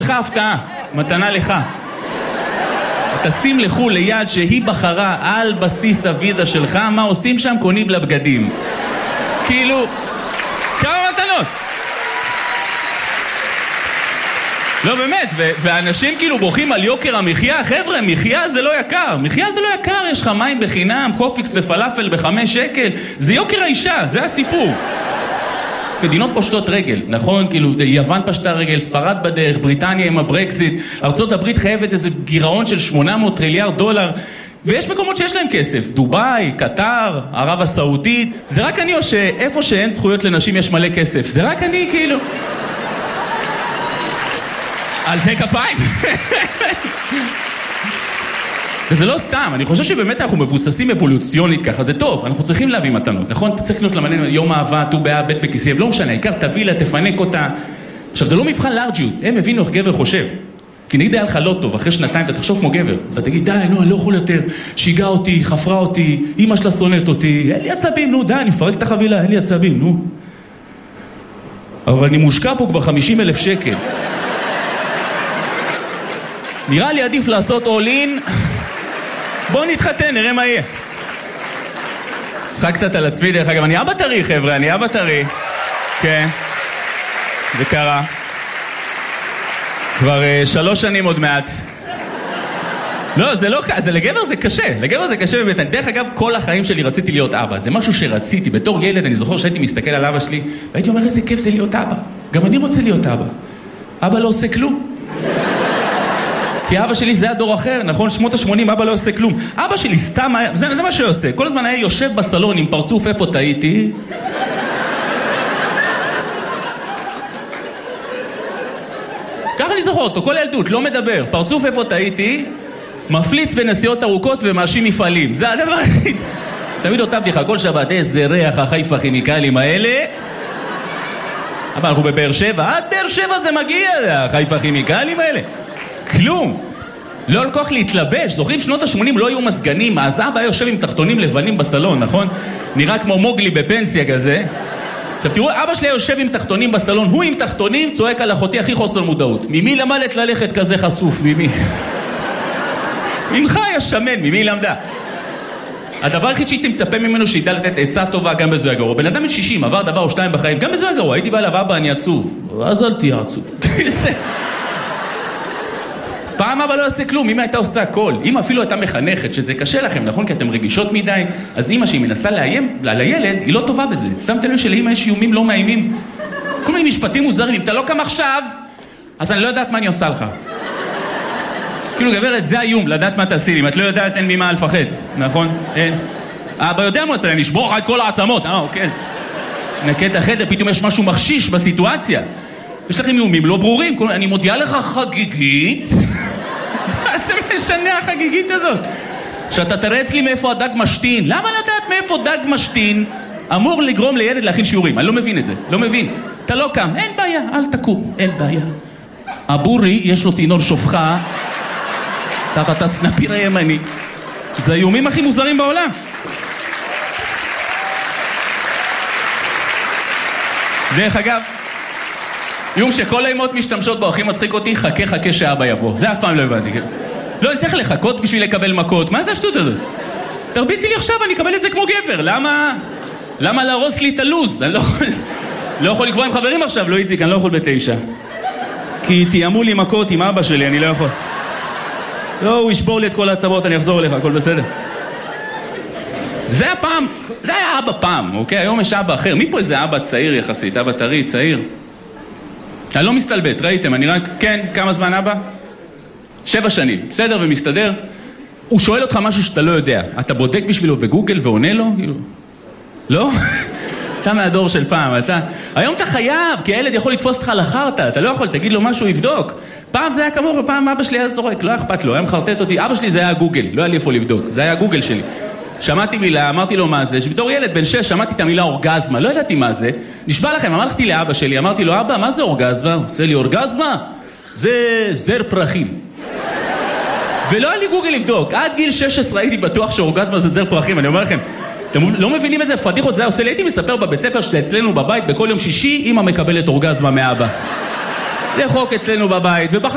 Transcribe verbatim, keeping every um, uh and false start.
איתך הפתעה, מתנה לך. תשים לחול ליד שהיא בחרה על בסיס הוויזה שלך, מה עושים שם? קונים לה בגדים. כאילו, כמה מתנות. לא באמת, ו- ואנשים כאילו בוכים על יוקר המחיה. חבר'ה, מחיה זה לא יקר. מחיה זה לא יקר, יש לך מים בחינם, קופיקס ופלאפל בחמש שקל. זה יוקר האישה, זה הסיפור. מדינות פושטות רגל, נכון? כאילו, יוון פשטה רגל, ספרד בדרך, בריטניה עם הברקזיט, ארצות הברית חייבת איזה גירעון של שמונה מאות טריליארד דולר, ויש מקומות שיש להם כסף, דוביי, קטר, ערב הסעודית. זה רק אני או שאיפה שאין זכויות לנשים יש מלא כסף? זה רק אני כאילו... על זה כפיים. וזה לא סתם, אני חושב שבאמת אנחנו מבוססים אבולוציונית ככה, זה טוב, אנחנו צריכים להביא מתנות, נכון? אתה צריך להיות למעניין יום אהבה, ט"ו באב, בית בכסלו, לא משנה, העיקר תביא לה, תפנק אותה. עכשיו, זה לא מבחן לארג'יות, הם הבינו איך גבר חושב. כי נגיד היה לך לא טוב, אחרי שנתיים אתה תחשוב כמו גבר, אתה תגיד, די, נו, אני לא יכול יותר, שיגע אותי, חפרה אותי, אמא שלה שונאת אותי, אין לי עצבים, נו, די, אני מפרק את החבילה, אין לי עצבים, נו. אבל אני מושקע פה כבר חמישים אלף שקל. נראה לי עדיף לעשות all in. בואו נתחתן, נראה מה יהיה. צחק קצת על עצמי, דרך אגב, אני אבא טרי, חבר'ה, אני אבא טרי. כן, זה קרה. כבר uh, שלוש שנים עוד מעט. לא, זה לא קשה, לגבר זה קשה, לגבר זה קשה באמת. דרך אגב, כל החיים שלי רציתי להיות אבא. זה משהו שרציתי. בתור ילד, אני זוכר שהייתי מסתכל על אבא שלי, והייתי אומר, איזה כיף זה להיות אבא. גם אני רוצה להיות אבא. אבא לא עושה כלום. כי אבא שלי זה הדור אחר, נכון? שמות ה-שמונים, אבא לא עושה כלום. אבא שלי סתם היה, זה, זה מה שהוא עושה. כל הזמן היה יושב בסלון עם פרצוף, איפה טעיתי? ככה אני זוכר אותו, כל ילדות, לא מדבר. פרצוף, איפה טעיתי? מפליץ בנסיעות ארוכות ומאשים מפעלים. זה הדבר היחיד. תמיד אותה בדיחה, כל שבת, איזה ריח החיפה הכימיקלים האלה. אבל אנחנו בבאר שבע, עד באר שבע זה מגיע, החיפה הכימיקלים האלה. כלום. לא על כוח להתלבש. זוכרים, שנות ה-שמונים לא היו מסגנים, אז אבא היה יושב עם תחתונים לבנים בסלון, נכון? נראה כמו מוגלי בפנסיה כזה. עכשיו תראו, אבא שלי יושב עם תחתונים בסלון, הוא עם תחתונים צועק על אחותי הכי חוסר מודעות. ממי למדת ללכת כזה חשוף? ממי? ממך היה שמן, ממי למדה? הדבר הכי שהייתי מצפה ממנו שידע לתת עצה טובה גם בזו הגרוע. בן אדם בן שישים עבר דבר או שתיים בחיים, גם בזו הגרוע. הייתי בא אליו, אבא, אני עצוב. אז אל תהיה עצוב. פעם אבא לא עושה כלום, אמא הייתה עושה הכל. אמא אפילו הייתה מחנכת, שזה קשה לכם, נכון? כי אתם רגישות מדי. אז אמא שהיא מנסה לאיים על הילד, היא לא טובה בזה. שמתם לב שלאמא יש איומים לא מאיימים? כל מיני משפטים מוזרים. אם אתה לא קם עכשיו, אז אני לא יודעת מה אני עושה לך. כאילו גברת, זה האיום, לדעת מה תעשי לי. אם את לא יודעת, אין ממה לפחד, נכון? אין. אבא יודע מה עושה, אני אשבור לך את כל העצמות. אה, אוקיי. נקה את החדר, פתאום יש משהו מחשיש בסיטואציה. יש לכם איומים לא ברורים. אני מודיעה לך חגיגית. מה זה משנה החגיגית הזאת? שאתה תראה אצלי מאיפה הדג משתין. למה לדעת מאיפה דג משתין אמור לגרום לילד להכין שיעורים? אני לא מבין את זה. לא מבין. אתה לא קם. אין בעיה, אל תקום. אין בעיה. אבורי, יש לו צינור שופחה. תחת הסנפיר הימני. זה האיומים הכי מוזרים בעולם. דרך אגב, איום שכל האימות משתמשות בו, הכי מצחיק אותי, חכה חכה שאבא יבוא. זה אף פעם לא הבנתי. לא, אני צריך לחכות בשביל לקבל מכות. מה זה השטות הזאת? תרביצי לי עכשיו, אני אקבל את זה כמו גבר. למה? למה להרוס לי את הלוז? אני לא יכול, לא יכול לקבוע עם חברים עכשיו, לא איציק, אני לא יכול בתשע. כי תיאמו לי מכות עם אבא שלי, אני לא יכול. לא, הוא ישבור לי את כל העצמות, אני אחזור אליך, הכל בסדר. זה הפעם, זה היה אבא פעם, אוקיי? היום יש אבא אחר. מי פה איזה אבא צעיר יחסית? אבא טרי, צעיר. אני לא מסתלבט, ראיתם? אני רק, כן, כמה זמן אבא? שבע שנים, בסדר ומסתדר. הוא שואל אותך משהו שאתה לא יודע. אתה בודק בשבילו בגוגל ועונה לו? לא? אתה מהדור של פעם, אתה... היום אתה חייב, כי הילד יכול לתפוס אותך לחרטה, אתה לא יכול, תגיד לו משהו, יבדוק. פעם זה היה כמוך, פעם אבא שלי היה זורק, לא אכפת לו, היה מחרטט אותי. אבא שלי זה היה גוגל, לא היה לי איפה לבדוק, זה היה גוגל שלי. שמעתי מילה, אמרתי לו מה זה, שבתור ילד בן שש שמעתי את המילה אורגזמה, לא ידעתי מה זה. נשבע לכם, אמרתי לאבא שלי, אמרתי לו, אבא, מה זה אורגזמה? הוא עושה לי אורגזמה? זה זר פרחים. ולא היה לי גוגל לבדוק. עד גיל שש עשרה הייתי בטוח שאורגזמה זה זר פרחים, אני אומר לכם. אתם לא מבינים איזה פדיחות זה היה עושה לי? הייתי מספר בבית ספר שאצלנו בבית בכל יום שישי אמא מקבלת אורגזמה מאבא. זה חוק אצלנו בבית, ובחר